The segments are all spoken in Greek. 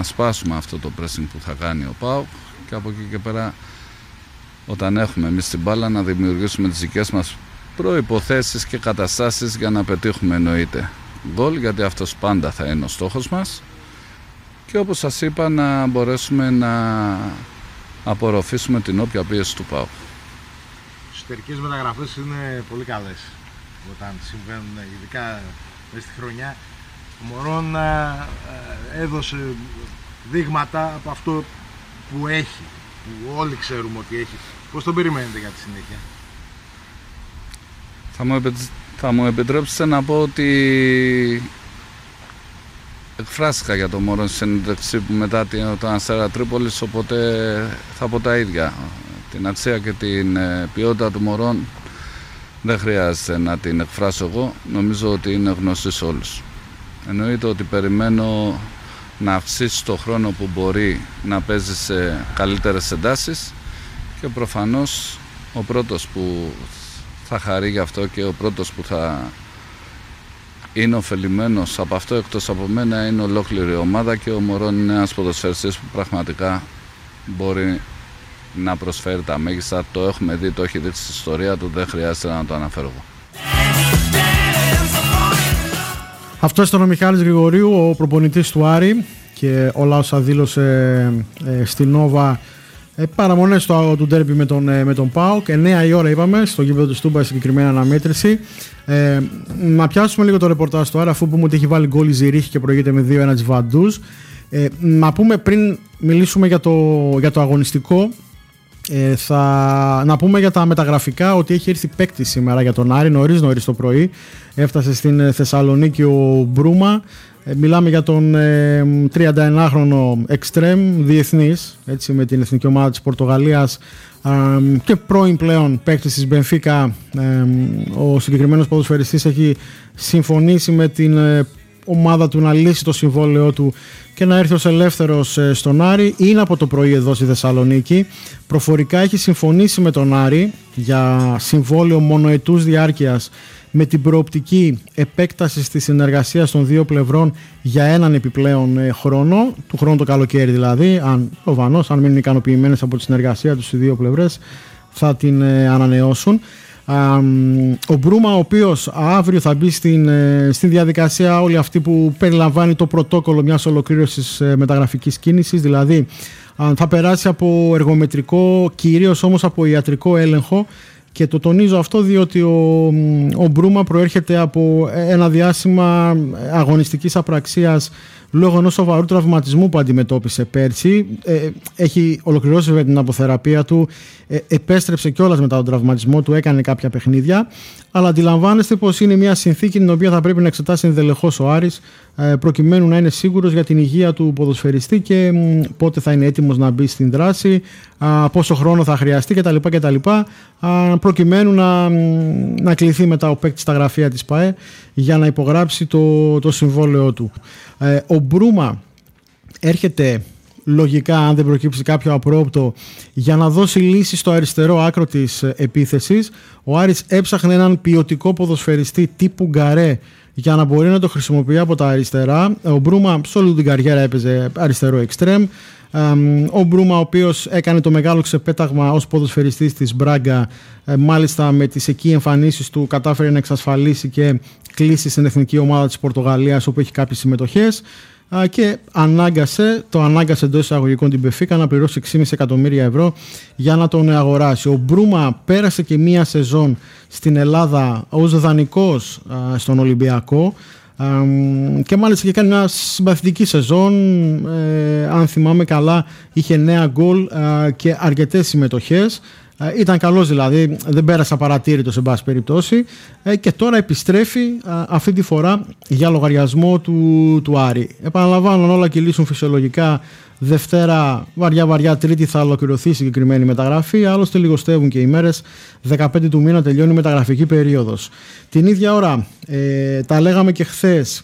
σπάσουμε αυτό το pressing που θα κάνει ο ΠΑΟΚ και από εκεί και πέρα, όταν έχουμε εμείς την μπάλα, να δημιουργήσουμε τις δικές μας προϋποθέσεις και καταστάσεις για να πετύχουμε εννοείται γκολ, γιατί αυτός πάντα θα είναι ο στόχος μας, και όπως σας είπα να μπορέσουμε να απορροφήσουμε την όποια πίεση του ΠΑΟΚ. Οι εσωτερικές μεταγραφές είναι πολύ καλές όταν συμβαίνουν, ειδικά μέσα στη χρονιά. Ο Μωρόν έδωσε δείγματα από αυτό που έχει, που όλοι ξέρουμε ότι έχει. Πώς τον περιμένετε για τη συνέχεια? Θα μου επιτρέψετε να πω ότι εκφράστηκα για το Μωρόν στη συνέντευξη μετά τον Αστέρα Τρίπολης, οπότε θα πω τα ίδια. Την αξία και την ποιότητα του Μωρόν δεν χρειάζεται να την εκφράσω εγώ, νομίζω ότι είναι γνωστή σε όλους. Εννοείται ότι περιμένω να αυξήσει το χρόνο που μπορεί να παίζει σε καλύτερες εντάσεις και προφανώς ο πρώτος που θα χαρεί γι' αυτό και ο πρώτος που θα είναι ωφελημένος από αυτό εκτός από μένα είναι ολόκληρη η ομάδα, και ο Μωρόν είναι ένας ποδοσφαιριστής που πραγματικά μπορεί να προσφέρει τα μέγιστα. Το έχουμε δει, το έχει δείξει στην ιστορία του, δεν χρειάζεται να το αναφέρω εγώ. Αυτό ήταν ο Μιχάλης Γρηγορίου, ο προπονητής του Άρη, και όλα όσα δήλωσε στην Νόβα, παραμονές του ντέρμπι με τον ΠΑΟΚ. 9 η ώρα είπαμε, στο γήπεδο της Τούμπας, συγκεκριμένα αναμέτρηση. Να πιάσουμε λίγο το ρεπορτάζ του Άρη, αφού πούμε ότι έχει βάλει γκολ η Ζηρίχη και προηγείται με 2-1 της Βαντούς. Να πούμε, πριν μιλήσουμε για το αγωνιστικό, να πούμε για τα μεταγραφικά ότι έχει έρθει παίκτη σήμερα για τον Άρη νωρίς το πρωί. Έφτασε στην Θεσσαλονίκη ο Μπρούμα. Μιλάμε για τον 31χρονο εξτρέμ διεθνής, έτσι, με την εθνική ομάδα της Πορτογαλίας, και πρώην πλέον παίκτης της Μπενφίκα. Ο συγκεκριμένος ποδοσφαιριστής έχει συμφωνήσει με την ομάδα του να λύσει το συμβόλαιό του και να έρθει ως ελεύθερος στον Άρη. Είναι από το πρωί εδώ στη Θεσσαλονίκη. Προφορικά έχει συμφωνήσει με τον Άρη για συμβόλαιο μονοετούς διάρκειας, με την προοπτική επέκταση της συνεργασίας των δύο πλευρών για έναν επιπλέον χρόνο, του χρόνου το καλοκαίρι δηλαδή, αν μείνουν ικανοποιημένες από τη συνεργασία τους οι δύο πλευρές, θα την ανανεώσουν. Ο Μπρούμα, ο οποίος αύριο θα μπει στη διαδικασία όλη αυτή που περιλαμβάνει το πρωτόκολλο μιας ολοκλήρωσης μεταγραφικής κίνησης, δηλαδή θα περάσει από εργομετρικό, κυρίως όμως από ιατρικό έλεγχο. Και το τονίζω αυτό διότι ο Μπρούμα προέρχεται από ένα διάστημα αγωνιστικής απραξίας λόγω ενός σοβαρού τραυματισμού που αντιμετώπισε πέρσι. Έχει ολοκληρώσει βέβαια την αποθεραπεία του, επέστρεψε κιόλας μετά τον τραυματισμό του, έκανε κάποια παιχνίδια, αλλά αντιλαμβάνεστε πως είναι μια συνθήκη την οποία θα πρέπει να εξετάσει ενδελεχώς ο Άρης, προκειμένου να είναι σίγουρος για την υγεία του ποδοσφαιριστή και πότε θα είναι έτοιμος να μπει στην δράση, πόσο χρόνο θα χρειαστεί κτλ. Προκειμένου να κληθεί μετά ο παίκτης στα γραφεία της ΠΑΕ για να υπογράψει το συμβόλαιό του. Ο Μπρούμα έρχεται λογικά, αν δεν προκύψει κάποιο απρόοπτο, για να δώσει λύση στο αριστερό άκρο της επίθεσης. Ο Άρης έψαχνε έναν ποιοτικό ποδοσφαιριστή τύπου Γκαρέ για να μπορεί να το χρησιμοποιεί από τα αριστερά. Ο Μπρούμα σε όλη την καριέρα έπαιζε αριστερό εξτρέμ. Ο Μπρούμα, ο οποίος έκανε το μεγάλο ξεπέταγμα ως ποδοσφαιριστής της Μπράγκα, μάλιστα με τις εκεί εμφανίσεις του κατάφερε να εξασφαλίσει και κλείσει στην εθνική ομάδα της Πορτογαλίας, όπου έχει κάποιες συμμετοχές, και ανάγκασε εντός εισαγωγικών την Μπενφίκα να πληρώσει 6,5 εκατομμύρια ευρώ για να τον αγοράσει. Ο Μπρούμα πέρασε και μία σεζόν στην Ελλάδα ως δανεικός στον Ολυμπιακό, και μάλιστα είχε κάνει μια συμπαθητική σεζόν, αν θυμάμαι καλά είχε 9 γκολ και αρκετές συμμετοχές. Ήταν καλός, δηλαδή δεν πέρασε απαρατήρητο σε πάση περιπτώσει, και τώρα επιστρέφει αυτή τη φορά για λογαριασμό του Άρη. Επαναλαμβάνω, αν όλα κυλήσουν φυσιολογικά, Δευτέρα βαριά Τρίτη θα ολοκληρωθεί η συγκεκριμένη μεταγραφή. Άλλωστε λιγοστεύουν και οι μέρες, 15 του μήνα τελειώνει η μεταγραφική περίοδος. Την ίδια ώρα, τα λέγαμε και χθες,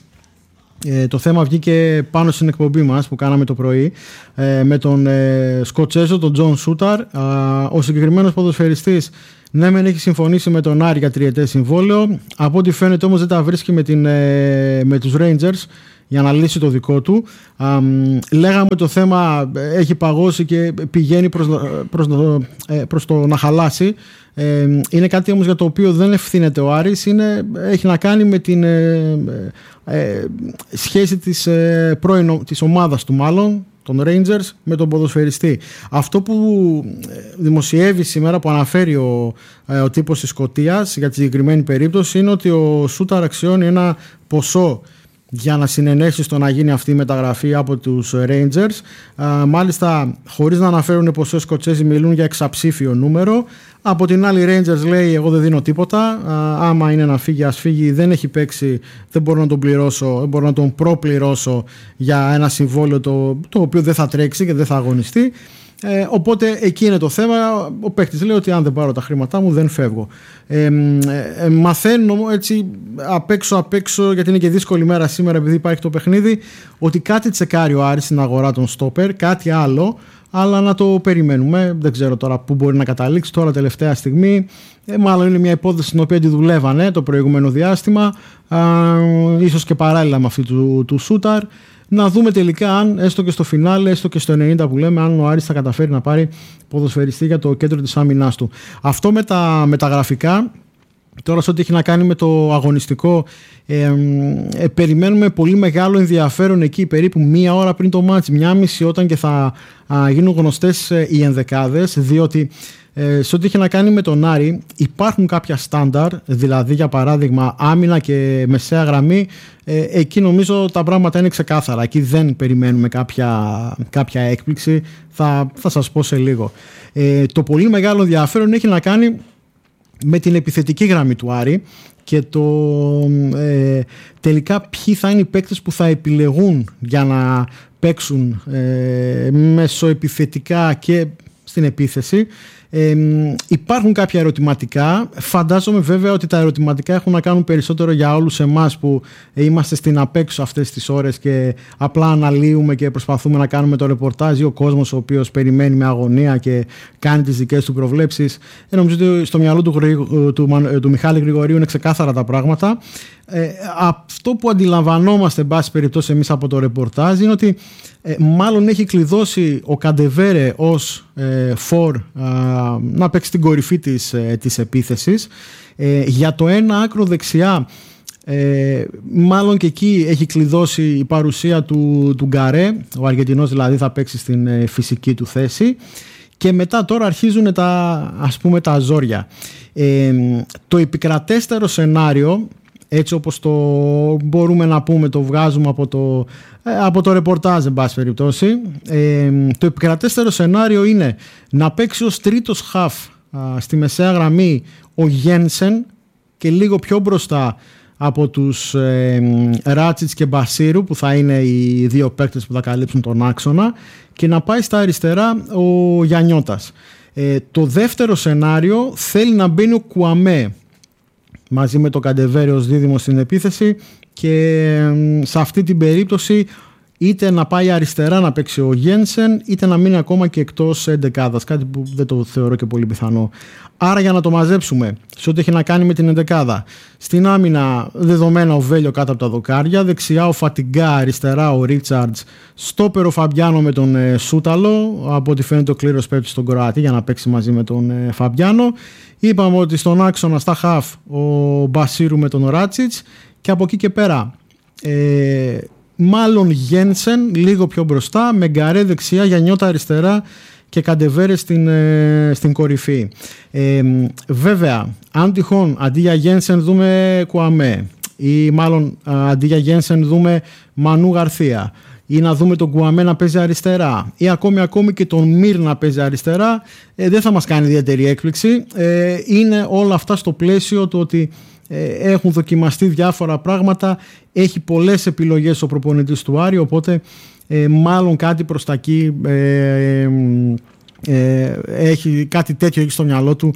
το θέμα βγήκε πάνω στην εκπομπή μας που κάναμε το πρωί, με τον Σκοτσέζο, τον Τζον Σούταρ. Ο συγκεκριμένος ποδοσφαιριστής ναι μεν έχει συμφωνήσει με τον Άρη για τριετές συμβόλαιο, από ό,τι φαίνεται όμως δεν τα βρίσκει με τους Rangers για να λύσει το δικό του. Λέγαμε ότι το θέμα έχει παγώσει και πηγαίνει προς το να χαλάσει. Είναι κάτι όμως για το οποίο δεν ευθύνεται ο Άρης. Έχει να κάνει με την σχέση της ομάδας του, μάλλον των Rangers, με τον ποδοσφαιριστή. Αυτό που δημοσιεύει σήμερα, που αναφέρει ο τύπος της Σκωτίας για τη συγκεκριμένη περίπτωση, είναι ότι ο Σούταρ αξιώνει ένα ποσό για να συνενέσει στο να γίνει αυτή η μεταγραφή από τους Rangers. Μάλιστα, χωρίς να αναφέρουν ποσό, οι Σκοτσέζοι μιλούν για εξαψήφιο νούμερο. Από την άλλη, Rangers λέει: εγώ δεν δίνω τίποτα. Άμα είναι να φύγει, ας φύγει. Δεν έχει παίξει, δεν μπορώ να τον πληρώσω, δεν μπορώ να τον προπληρώσω για ένα συμβόλαιο το οποίο δεν θα τρέξει και δεν θα αγωνιστεί. Οπότε εκεί είναι το θέμα. Ο παίκτης λέει ότι αν δεν πάρω τα χρήματά μου δεν φεύγω. Μαθαίνω έτσι απ' έξω, γιατί είναι και δύσκολη μέρα σήμερα επειδή υπάρχει το παιχνίδι, ότι κάτι τσεκάρει ο Άρης στην αγορά των στόπερ, κάτι άλλο, αλλά να το περιμένουμε. Δεν ξέρω τώρα πού μπορεί να καταλήξει τώρα τελευταία στιγμή. Μάλλον είναι μια υπόθεση στην οποία τη δουλεύανε το προηγούμενο διάστημα, ίσως και παράλληλα με αυτή του Σούταρ. Να δούμε τελικά αν έστω και στο φινάλε, έστω και στο 90 που λέμε, αν ο Άρης θα καταφέρει να πάρει ποδοσφαιριστή για το κέντρο της άμυνάς του. Αυτό με τα γραφικά. Τώρα σε ό,τι έχει να κάνει με το αγωνιστικό, περιμένουμε πολύ μεγάλο ενδιαφέρον εκεί περίπου μία ώρα πριν το μάτς, 1,5 όταν και θα γίνουν γνωστές οι ενδεκάδες, διότι σε ό,τι έχει να κάνει με τον Άρη υπάρχουν κάποια στάνταρ, δηλαδή για παράδειγμα άμυνα και μεσαία γραμμή, εκεί νομίζω τα πράγματα είναι ξεκάθαρα, εκεί δεν περιμένουμε κάποια έκπληξη, θα σας πω σε λίγο. Το πολύ μεγάλο ενδιαφέρον έχει να κάνει με την επιθετική γραμμή του Άρη και τελικά ποιοι θα είναι οι παίκτες που θα επιλεγούν για να παίξουν μεσοεπιθετικά και στην επίθεση. Υπάρχουν κάποια ερωτηματικά. Φαντάζομαι βέβαια ότι τα ερωτηματικά έχουν να κάνουν περισσότερο για όλους εμάς που είμαστε στην απέξω αυτές τις ώρες και απλά αναλύουμε και προσπαθούμε να κάνουμε το ρεπορτάζ, ή ο κόσμος ο οποίος περιμένει με αγωνία και κάνει τις δικές του προβλέψεις. Νομίζω ότι στο μυαλό του Μιχάλη Γρηγορίου είναι ξεκάθαρα τα πράγματα. Αυτό που αντιλαμβανόμαστε εν πάση περιπτώσει εμείς από το ρεπορτάζ είναι ότι μάλλον έχει κλειδώσει ο Καντεβέρε ως φορ να παίξει την κορυφή της επίθεσης. Για το ένα άκρο δεξιά μάλλον και εκεί έχει κλειδώσει η παρουσία του Γκαρέ, ο Αργεντινός δηλαδή θα παίξει στην φυσική του θέση, και μετά τώρα αρχίζουν τα ζόρια. Το επικρατέστερο σενάριο, έτσι όπως το μπορούμε να πούμε, το βγάζουμε από το ρεπορτάζ εν πάση περιπτώσει, το επικρατέστερο σενάριο είναι να παίξει ως τρίτος χαφ στη μεσαία γραμμή ο Γένσεν και λίγο πιο μπροστά από τους Ράτσιτς και Μπασίρου, που θα είναι οι δύο παίκτες που θα καλύψουν τον άξονα, και να πάει στα αριστερά ο Γιαννιώτας. Το δεύτερο σενάριο θέλει να μπαίνει ο Κουαμέ μαζί με το Καντεβέρε ως δίδυμο στην επίθεση, και σε αυτή την περίπτωση είτε να πάει αριστερά να παίξει ο Γένσεν, είτε να μείνει ακόμα και εκτός εντεκάδας, κάτι που δεν το θεωρώ και πολύ πιθανό. Άρα, για να το μαζέψουμε σε ό,τι έχει να κάνει με την εντεκάδα, στην άμυνα δεδομένα ο Βέλιο κάτω από τα δοκάρια, δεξιά ο Φατιγκά, αριστερά ο Ρίτσαρντς, στόπερο Φαμπιάνο με τον Σούταλο, από ό,τι φαίνεται ο κλήρος πέφτει στον Κροάτη για να παίξει μαζί με τον Φαμπιάνο. Είπαμε ότι στον άξονα στα χαφ ο Μπασίρου με τον Ράτσιτς, και από εκεί και πέρα μάλλον Γένσεν λίγο πιο μπροστά, με Γκαρέ δεξιά, Γιαννιώτα αριστερά και Καντεβέρε στην κορυφή. Βέβαια, αν τυχόν αντί για Γένσεν δούμε Κουαμέ, ή μάλλον αντί για Γένσεν δούμε Μανού Γαρθία, ή να δούμε τον Κουαμέ να παίζει αριστερά, ή ακόμη και τον Μυρ να παίζει αριστερά, δεν θα μας κάνει ιδιαίτερη έκπληξη. Είναι όλα αυτά στο πλαίσιο του ότι έχουν δοκιμαστεί διάφορα πράγματα, έχει πολλές επιλογές ο προπονητής του Άρη, οπότε μάλλον κάτι προς τα εκεί έχει, κάτι τέτοιο έχει στο μυαλό του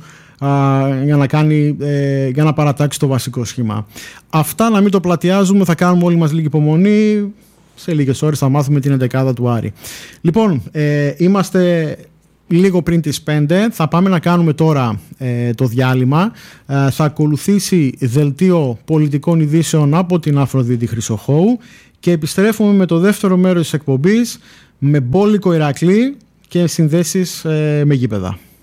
για να παρατάξει το βασικό σχήμα. Αυτά να μην το πλατιάζουμε, θα κάνουμε όλοι μας λίγη υπομονή, σε λίγες ώρες θα μάθουμε την εντεκάδα του Άρη. Λοιπόν, είμαστε λίγο πριν τις 5. Θα πάμε να κάνουμε τώρα το διάλειμμα. Θα ακολουθήσει δελτίο πολιτικών ειδήσεων από την Αφροδίτη Χρυσοχώου και επιστρέφουμε με το δεύτερο μέρος της εκπομπής με μπόλικο Ηρακλή και συνδέσεις με γήπεδα.